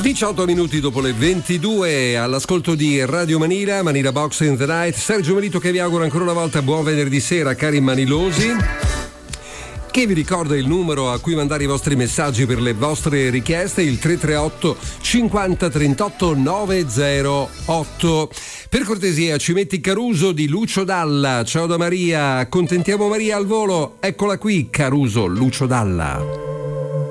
18 minuti dopo le 22 all'ascolto di Radio Manila, Manila Box in the Night. Sergio Melito che vi augura ancora una volta buon venerdì sera, cari manilosi. Che vi ricorda il numero a cui mandare i vostri messaggi per le vostre richieste, il 338 50 38 908. Per cortesia ci metti Caruso di Lucio Dalla. Ciao da Maria, accontentiamo Maria al volo. Eccola qui, Caruso, Lucio Dalla.